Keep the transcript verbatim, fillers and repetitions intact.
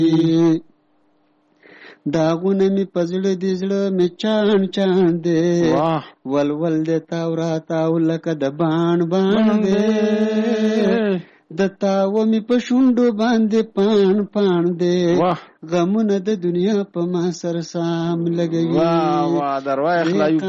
داغونه می پزړه دې زړه می چاڼ چاڼ دې ولول دې تاو را تاو لکه د بان بان دې د تاو می په شونډو باندې پان پان دې غمونه د دنیا په ما سر سام لګوي. واه واه دروا اخلاوي